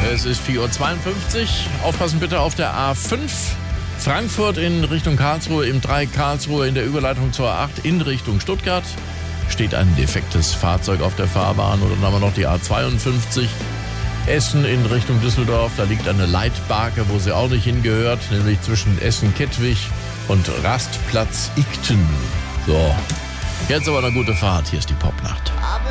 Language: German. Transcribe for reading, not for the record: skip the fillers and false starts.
Es ist 4:52 Uhr. Aufpassen bitte auf der A5. Frankfurt in Richtung Karlsruhe, im 3 Karlsruhe in der Überleitung zur A8 in Richtung Stuttgart. Steht ein defektes Fahrzeug auf der Fahrbahn. Und dann haben wir noch die A52. Essen in Richtung Düsseldorf. Da liegt eine Leitbarke, wo sie auch nicht hingehört. Nämlich zwischen Essen-Kettwig und Rastplatz Igten. So, jetzt aber eine gute Fahrt. Hier ist die Popnacht.